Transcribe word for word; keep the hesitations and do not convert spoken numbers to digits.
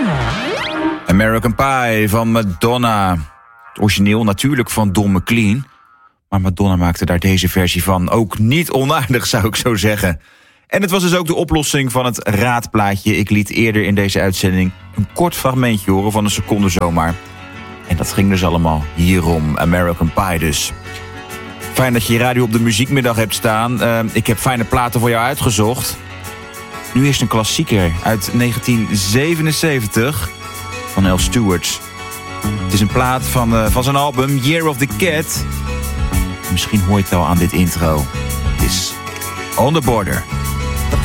American Pie van Madonna. Het origineel natuurlijk van Don McLean. Maar Madonna maakte daar deze versie van. Ook niet onaardig, zou ik zo zeggen. En het was dus ook de oplossing van het raadplaatje. Ik liet eerder in deze uitzending een kort fragmentje horen van een seconde zomaar. En dat ging dus allemaal hierom. American Pie dus. Fijn dat je je radio op de muziekmiddag hebt staan. Uh, ik heb fijne platen voor jou uitgezocht. Nu eerst een klassieker uit negentien zevenenzeventig van Al Stewart. Het is een plaat van, uh, van zijn album Year of the Cat. Misschien hoor je het wel aan dit intro. Het is On the Border.